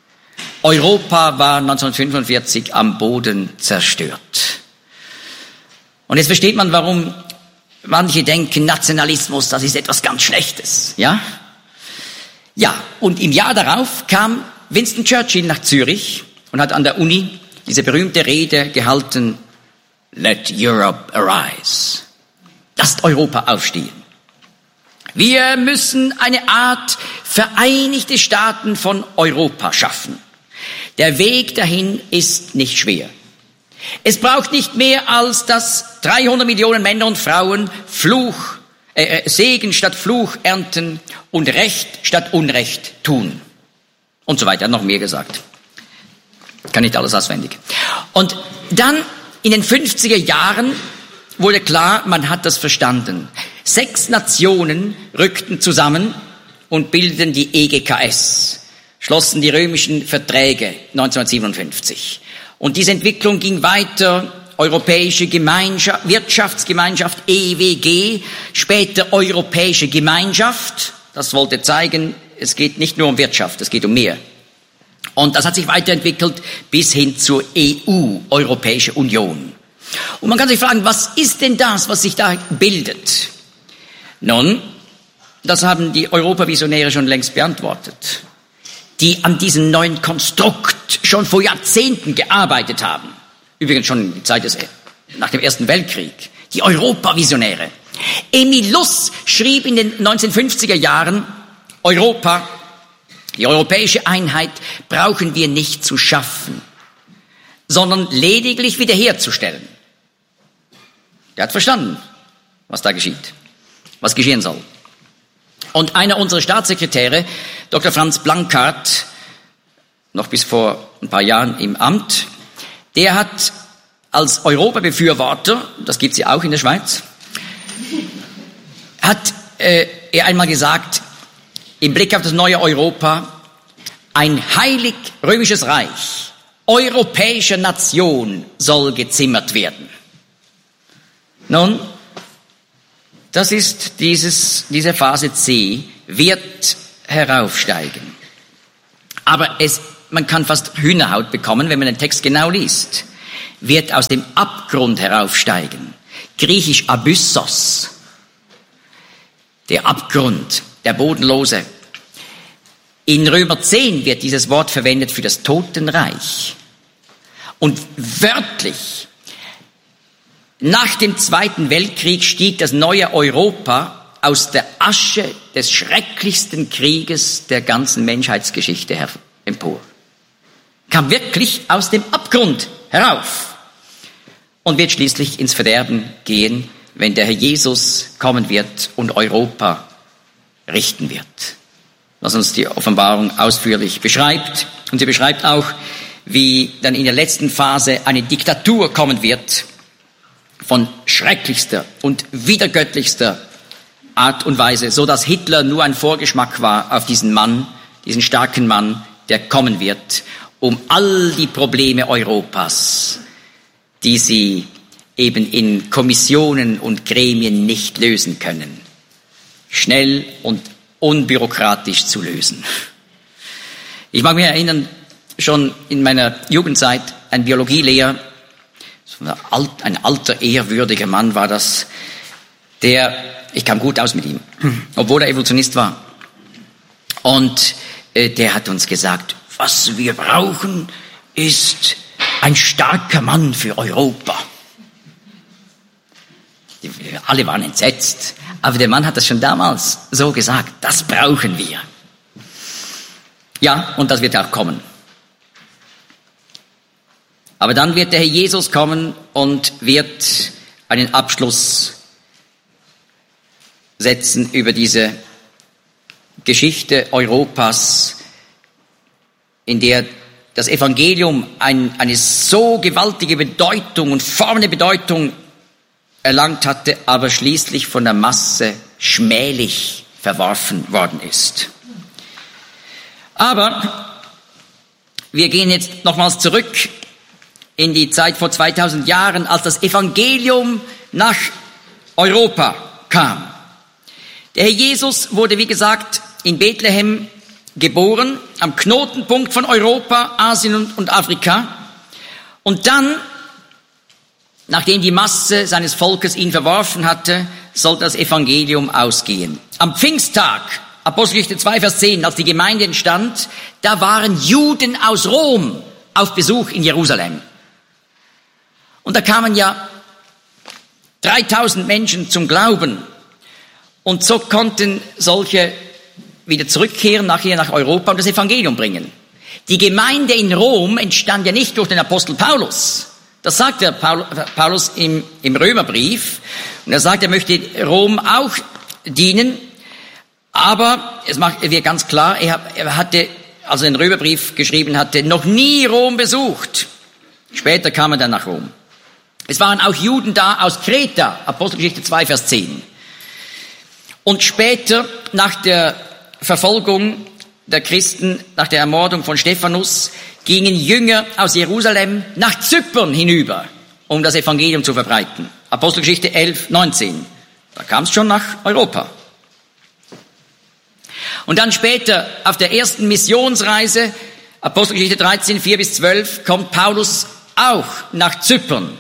Europa war 1945 am Boden zerstört. Und jetzt versteht man, warum manche denken, Nationalismus, das ist etwas ganz Schlechtes. Ja? Ja, und im Jahr darauf kam Winston Churchill nach Zürich und hat an der Uni diese berühmte Rede gehalten, Let Europe arise. Lasst Europa aufstehen. Wir müssen eine Art Vereinigte Staaten von Europa schaffen. Der Weg dahin ist nicht schwer. Es braucht nicht mehr als, dass 300 Millionen Männer und Frauen Segen statt Fluch ernten und Recht statt Unrecht tun. Und so weiter, er hat noch mehr gesagt. Kann nicht alles auswendig. Und dann in den 50er Jahren wurde klar, man hat das verstanden. 6 Nationen rückten zusammen und bildeten die EGKS, schlossen die römischen Verträge 1957. Und diese Entwicklung ging weiter, Europäische Wirtschaftsgemeinschaft, EWG, später Europäische Gemeinschaft. Das wollte zeigen, es geht nicht nur um Wirtschaft, es geht um mehr. Und das hat sich weiterentwickelt bis hin zur EU, Europäische Union. Und man kann sich fragen, was ist denn das, was sich da bildet? Nun, das haben die Europavisionäre schon längst beantwortet, die an diesem neuen Konstrukt schon vor Jahrzehnten gearbeitet haben. Übrigens schon in der Zeit nach dem Ersten Weltkrieg. Die Europavisionäre. Emil Luss schrieb in den 1950er Jahren, Europa, die europäische Einheit brauchen wir nicht zu schaffen, sondern lediglich wiederherzustellen. Der hat verstanden, was da geschieht, was geschehen soll. Und einer unserer Staatssekretäre, Dr. Franz Blankart, noch bis vor ein paar Jahren im Amt, der hat als Europabefürworter, das gibt's ja auch in der Schweiz, hat er einmal gesagt, im Blick auf das neue Europa, ein heilig römisches Reich europäischer Nation soll gezimmert werden. Nun, das ist diese Phase C, wird heraufsteigen. Aber man kann fast Hühnerhaut bekommen, wenn man den Text genau liest. Wird aus dem Abgrund heraufsteigen. griechisch Abyssos, der Abgrund, der Bodenlose. In Römer 10 wird dieses Wort verwendet für das Totenreich. Und wörtlich, nach dem Zweiten Weltkrieg stieg das neue Europa aus der Asche des schrecklichsten Krieges der ganzen Menschheitsgeschichte empor. Kam wirklich aus dem Abgrund herauf und wird schließlich ins Verderben gehen, wenn der Herr Jesus kommen wird und Europa richten wird. Was uns die Offenbarung ausführlich beschreibt. Und sie beschreibt auch, wie dann in der letzten Phase eine Diktatur kommen wird von schrecklichster und widergöttlichster Art und Weise, so dass Hitler nur ein Vorgeschmack war auf diesen Mann, diesen starken Mann, der kommen wird, um all die Probleme Europas, die sie eben in Kommissionen und Gremien nicht lösen können, schnell und unbürokratisch zu lösen. Ich mag mich erinnern, schon in meiner Jugendzeit, ein Biologielehrer, ein alter, ehrwürdiger Mann war das, ich kam gut aus mit ihm, obwohl er Evolutionist war. Und der hat uns gesagt, was wir brauchen, ist ein starker Mann für Europa. Alle waren entsetzt, aber der Mann hat das schon damals so gesagt, das brauchen wir. Ja, und das wird auch kommen. Aber dann wird der Herr Jesus kommen und wird einen Abschluss setzen über diese Geschichte Europas, in der das Evangelium eine so gewaltige Bedeutung und formende Bedeutung erlangt hatte, aber schließlich von der Masse schmählich verworfen worden ist. Aber wir gehen jetzt nochmals zurück in die Zeit vor 2000 Jahren, als das Evangelium nach Europa kam. Der Herr Jesus wurde, wie gesagt, in Bethlehem geboren, am Knotenpunkt von Europa, Asien und Afrika. Und dann, nachdem die Masse seines Volkes ihn verworfen hatte, sollte das Evangelium ausgehen. Am Pfingsttag, Apostelgeschichte 2, Vers 10, als die Gemeinde entstand, da waren Juden aus Rom auf Besuch in Jerusalem. Und da kamen ja 3000 Menschen zum Glauben. Und so konnten solche wieder zurückkehren nachher nach Europa und das Evangelium bringen. Die Gemeinde in Rom entstand ja nicht durch den Apostel Paulus. Das sagt der Paulus im Römerbrief. Und er sagt, er möchte Rom auch dienen. Aber es wird ganz klar, er hatte, als er den Römerbrief geschrieben hatte, noch nie Rom besucht. Später kam er dann nach Rom. Es waren auch Juden da aus Kreta, Apostelgeschichte 2, Vers 10. Und später, nach der Verfolgung der Christen, nach der Ermordung von Stephanus, gingen Jünger aus Jerusalem nach Zypern hinüber, um das Evangelium zu verbreiten. Apostelgeschichte 11, 19. Da kam es schon nach Europa. Und dann später, auf der ersten Missionsreise, Apostelgeschichte 13, 4 bis 12, kommt Paulus auch nach Zypern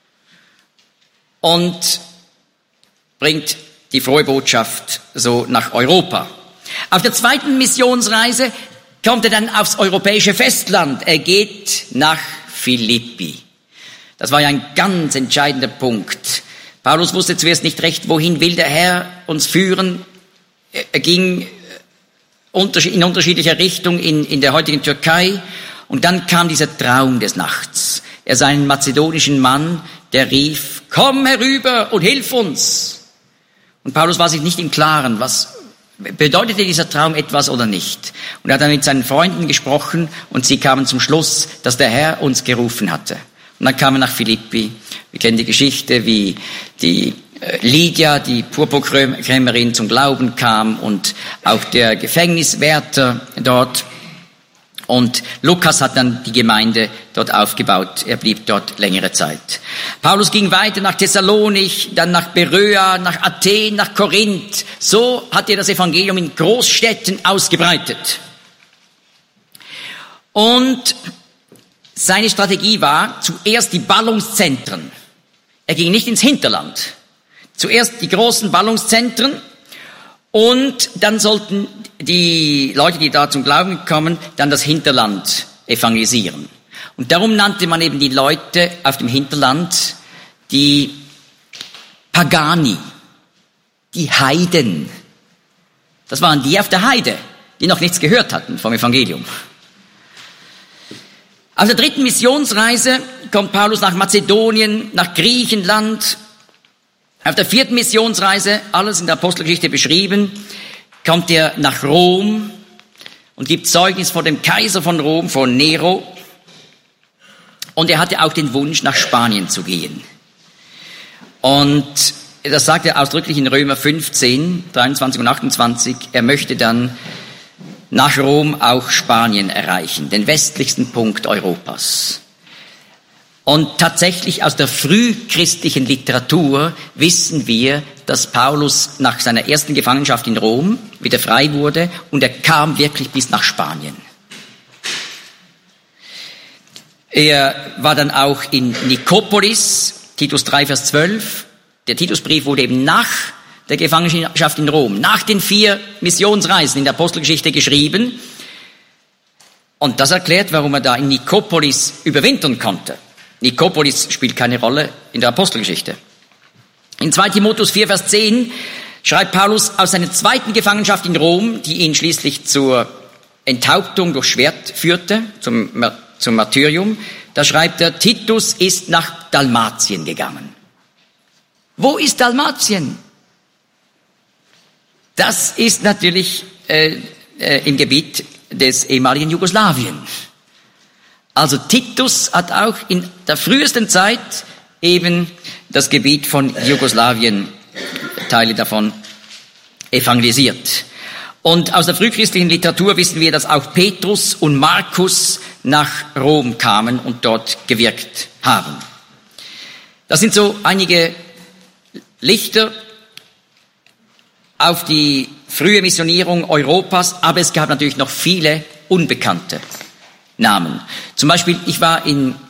und bringt die frohe Botschaft so nach Europa. Auf der zweiten Missionsreise kommt er dann aufs europäische Festland. Er geht nach Philippi. Das war ja ein ganz entscheidender Punkt. Paulus wusste zuerst nicht recht, wohin will der Herr uns führen. Er ging in unterschiedlicher Richtung in der heutigen Türkei. Und dann kam dieser Traum des Nachts. Er sah einen mazedonischen Mann, der rief, komm herüber und hilf uns. Und Paulus war sich nicht im Klaren, was bedeutete dieser Traum etwas oder nicht. Und er hat dann mit seinen Freunden gesprochen und sie kamen zum Schluss, dass der Herr uns gerufen hatte. Und dann kamen wir nach Philippi. Wir kennen die Geschichte, wie die Lydia, die Purpurkrämerin, zum Glauben kam und auch der Gefängniswärter dort. Und Lukas hat dann die Gemeinde dort aufgebaut. Er blieb dort längere Zeit. Paulus ging weiter nach Thessalonich, dann nach Beröa, nach Athen, nach Korinth. So hat er das Evangelium in Großstädten ausgebreitet. Und seine Strategie war, zuerst die Ballungszentren, Er ging nicht ins Hinterland. Zuerst die großen Ballungszentren und dann sollten die Leute, die da zum Glauben kommen, dann das Hinterland evangelisieren. Und darum nannte man eben die Leute auf dem Hinterland die Pagani, die Heiden. Das waren die auf der Heide, die noch nichts gehört hatten vom Evangelium. Auf der 3. Missionsreise kommt Paulus nach Mazedonien, nach Griechenland. Auf der 4. Missionsreise, alles in der Apostelgeschichte beschrieben, kommt er nach Rom und gibt Zeugnis vor dem Kaiser von Rom, vor Nero. Und er hatte auch den Wunsch, nach Spanien zu gehen. Und das sagt er ausdrücklich in Römer 15, 23 und 28. Er möchte dann nach Rom auch Spanien erreichen, den westlichsten Punkt Europas. Und tatsächlich aus der frühchristlichen Literatur wissen wir, dass Paulus nach seiner ersten Gefangenschaft in Rom wieder frei wurde und er kam wirklich bis nach Spanien. Er war dann auch in Nikopolis, Titus 3, Vers 12. Der Titusbrief wurde eben nach der Gefangenschaft in Rom, nach den 4 Missionsreisen in der Apostelgeschichte geschrieben. Und das erklärt, warum er da in Nikopolis überwintern konnte. Nikopolis spielt keine Rolle in der Apostelgeschichte. In 2 Timotheus 4, Vers 10 schreibt Paulus aus seiner zweiten Gefangenschaft in Rom, die ihn schließlich zur Enthauptung durch Schwert führte, zum Martyrium. Da schreibt er, Titus ist nach Dalmatien gegangen. Wo ist Dalmatien? Das ist natürlich im Gebiet des ehemaligen Jugoslawien. Also Titus hat auch in der frühesten Zeit eben das Gebiet von Jugoslawien, Teile davon, evangelisiert. Und aus der frühchristlichen Literatur wissen wir, dass auch Petrus und Markus nach Rom kamen und dort gewirkt haben. Das sind so einige Lichter auf die frühe Missionierung Europas, aber es gab natürlich noch viele unbekannte Namen. Zum Beispiel, ich war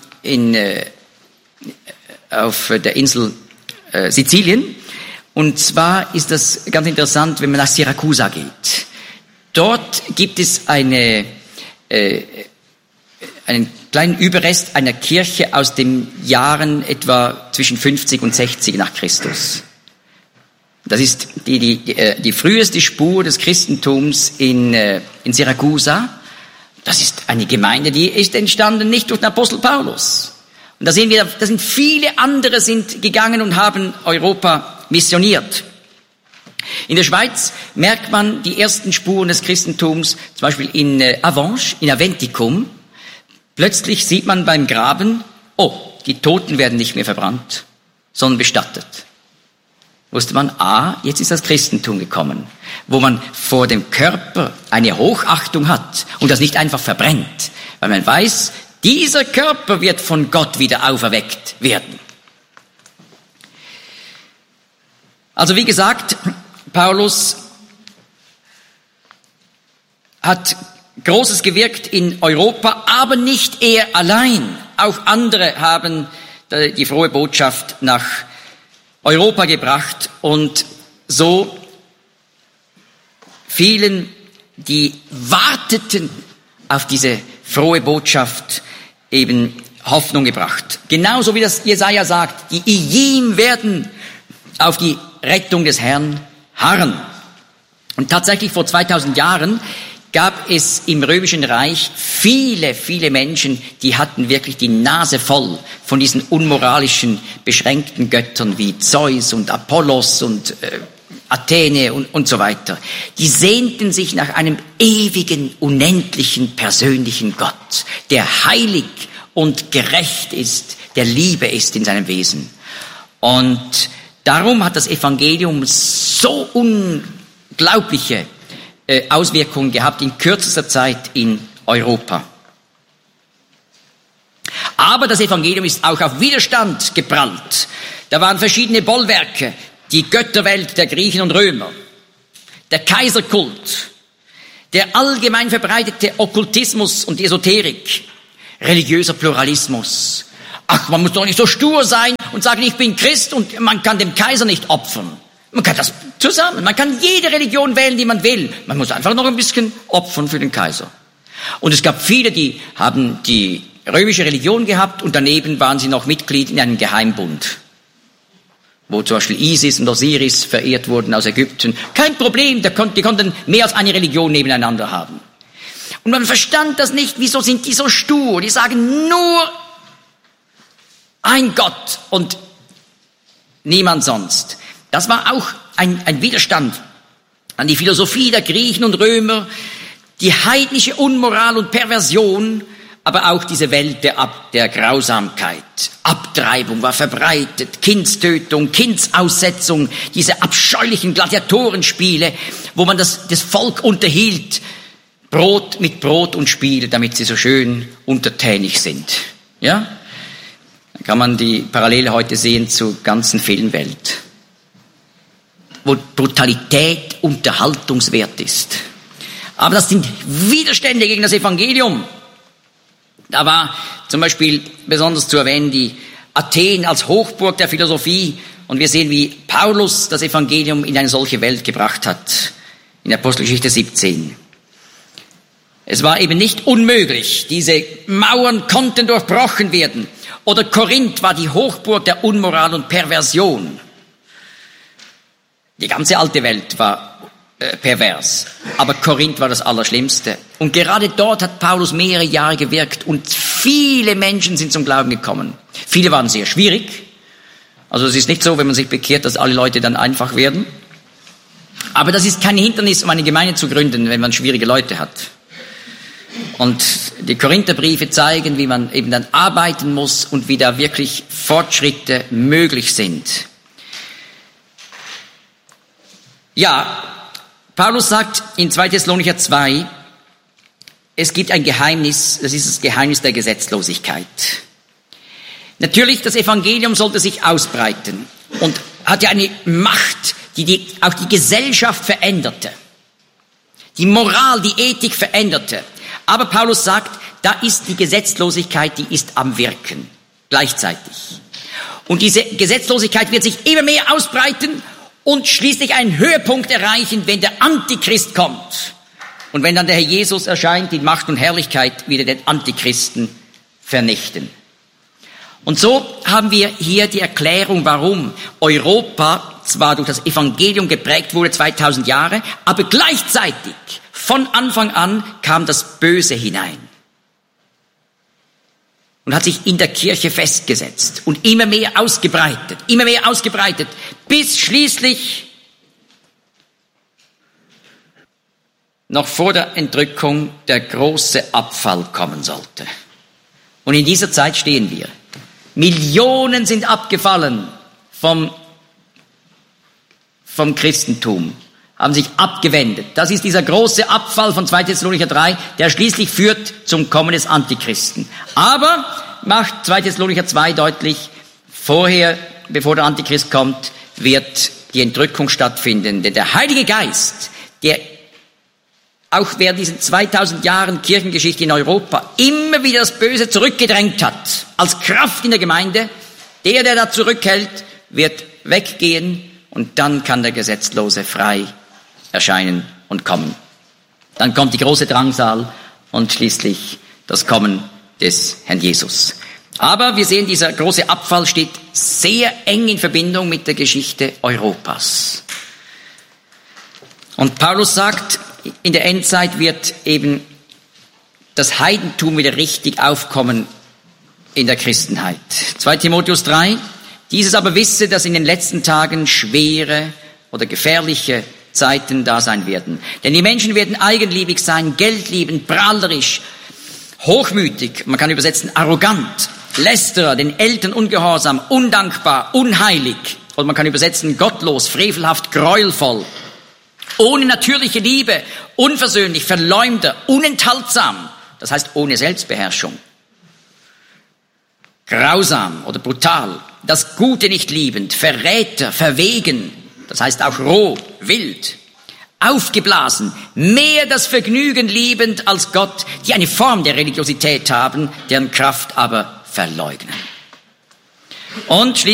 auf der Insel Sizilien und zwar ist das ganz interessant, wenn man nach Syrakusa geht. Dort gibt es einen kleinen Überrest einer Kirche aus den Jahren etwa zwischen 50 und 60 nach Christus. Das ist die früheste Spur des Christentums in Syrakusa. Das ist eine Gemeinde, die ist entstanden nicht durch den Apostel Paulus. Und da sehen wir, da sind viele andere sind gegangen und haben Europa missioniert. In der Schweiz merkt man die ersten Spuren des Christentums, zum Beispiel in Avanches, in Aventicum. Plötzlich sieht man beim Graben, die Toten werden nicht mehr verbrannt, sondern bestattet. Wusste man, jetzt ist das Christentum gekommen, wo man vor dem Körper eine Hochachtung hat und das nicht einfach verbrennt, weil man weiß, dieser Körper wird von Gott wieder auferweckt werden. Also wie gesagt, Paulus hat Großes gewirkt in Europa, aber nicht er allein. Auch andere haben die frohe Botschaft nach Europa gebracht und so vielen, die warteten auf diese frohe Botschaft, eben Hoffnung gebracht. Genauso wie das Jesaja sagt, die Ijim werden auf die Rettung des Herrn harren. Und tatsächlich vor 2000 Jahren gab es im Römischen Reich viele, viele Menschen, die hatten wirklich die Nase voll von diesen unmoralischen, beschränkten Göttern wie Zeus und Apollos und Athene und so weiter. Die sehnten sich nach einem ewigen, unendlichen, persönlichen Gott, der heilig und gerecht ist, der Liebe ist in seinem Wesen. Und darum hat das Evangelium so unglaubliche Auswirkungen gehabt in kürzester Zeit in Europa. Aber das Evangelium ist auch auf Widerstand geprallt. Da waren verschiedene Bollwerke, die Götterwelt der Griechen und Römer, der Kaiserkult, der allgemein verbreitete Okkultismus und Esoterik, religiöser Pluralismus, Ach, man muss doch nicht so stur sein und sagen, ich bin Christ und man kann dem Kaiser nicht opfern. Man kann das zusammen. Man kann jede Religion wählen, die man will. Man muss einfach noch ein bisschen opfern für den Kaiser. Und es gab viele, die haben die römische Religion gehabt und daneben waren sie noch Mitglied in einem Geheimbund, wo zum Beispiel Isis und Osiris verehrt wurden aus Ägypten. Kein Problem, die konnten mehr als eine Religion nebeneinander haben. Und man verstand das nicht. Wieso sind die so stur? Die sagen nur ein Gott und niemand sonst. Das war auch ein Widerstand an die Philosophie der Griechen und Römer, die heidnische Unmoral und Perversion, aber auch diese Welt der Grausamkeit. Abtreibung war verbreitet, Kindstötung, Kindsaussetzung, diese abscheulichen Gladiatorenspiele, wo man das Volk unterhielt, Brot mit Brot und Spiel, damit sie so schön untertänig sind. Ja? Da kann man die Parallele heute sehen zur ganzen Filmwelt, wo Brutalität unterhaltungswert ist. Aber das sind Widerstände gegen das Evangelium. Da war zum Beispiel besonders zu erwähnen die Athen als Hochburg der Philosophie. Und wir sehen, wie Paulus das Evangelium in eine solche Welt gebracht hat. In Apostelgeschichte 17. Es war eben nicht unmöglich. Diese Mauern konnten durchbrochen werden. Oder Korinth war die Hochburg der Unmoral und Perversion. Die ganze alte Welt war pervers. Aber Korinth war das Allerschlimmste. Und gerade dort hat Paulus mehrere Jahre gewirkt und viele Menschen sind zum Glauben gekommen. Viele waren sehr schwierig. Also es ist nicht so, wenn man sich bekehrt, dass alle Leute dann einfach werden. Aber das ist kein Hindernis, um eine Gemeinde zu gründen, wenn man schwierige Leute hat. Und die Korintherbriefe zeigen, wie man eben dann arbeiten muss und wie da wirklich Fortschritte möglich sind. Ja, Paulus sagt in 2. Thessalonicher 2, es gibt ein Geheimnis, das ist das Geheimnis der Gesetzlosigkeit. Natürlich, das Evangelium sollte sich ausbreiten und hat ja eine Macht, die auch die Gesellschaft veränderte, die Moral, die Ethik veränderte. Aber Paulus sagt, da ist die Gesetzlosigkeit, die ist am Wirken, gleichzeitig. Und diese Gesetzlosigkeit wird sich immer mehr ausbreiten und schließlich einen Höhepunkt erreichen, wenn der Antichrist kommt. Und wenn dann der Herr Jesus erscheint, in Macht und Herrlichkeit wieder den Antichristen vernichten. Und so haben wir hier die Erklärung, warum Europa zwar durch das Evangelium geprägt wurde, 2000 Jahre, aber gleichzeitig von Anfang an kam das Böse hinein. Und hat sich in der Kirche festgesetzt und immer mehr ausgebreitet, bis schließlich noch vor der Entrückung der große Abfall kommen sollte. Und in dieser Zeit stehen wir. Millionen sind abgefallen vom Christentum, haben sich abgewendet. Das ist dieser große Abfall von 2. Thessalonicher 3, der schließlich führt zum Kommen des Antichristen. Aber macht 2. Thessalonicher 2 deutlich, vorher, bevor der Antichrist kommt, wird die Entrückung stattfinden. Denn der Heilige Geist, der auch während diesen 2000 Jahren Kirchengeschichte in Europa immer wieder das Böse zurückgedrängt hat, als Kraft in der Gemeinde, der da zurückhält, wird weggehen und dann kann der Gesetzlose frei erscheinen und kommen. Dann kommt die große Drangsal und schließlich das Kommen des Herrn Jesus. Aber wir sehen, dieser große Abfall steht sehr eng in Verbindung mit der Geschichte Europas. Und Paulus sagt, in der Endzeit wird eben das Heidentum wieder richtig aufkommen in der Christenheit. 2 Timotheus 3, dieses aber wisse, dass in den letzten Tagen schwere oder gefährliche Zeiten da sein werden. Denn die Menschen werden eigenliebig sein, geldliebend, prahlerisch, hochmütig, man kann übersetzen arrogant, lästerer, den Eltern ungehorsam, undankbar, unheilig. Oder man kann übersetzen gottlos, frevelhaft, gräuelvoll, ohne natürliche Liebe, unversöhnlich, Verleumder, unenthaltsam, das heißt ohne Selbstbeherrschung, grausam oder brutal, das Gute nicht liebend, Verräter, verwegen, das heißt auch roh, wild, aufgeblasen, mehr das Vergnügen liebend als Gott, die eine Form der Religiosität haben, deren Kraft aber verleugnen. Und